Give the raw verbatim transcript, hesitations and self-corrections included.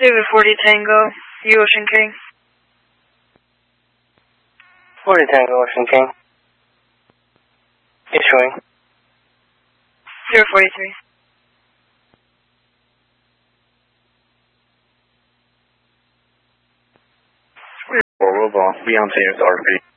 David forty Tango, U Ocean King. forty Tango, Ocean King. Issuing. zero forty-three. Or Robo, Beyond Senior's R P.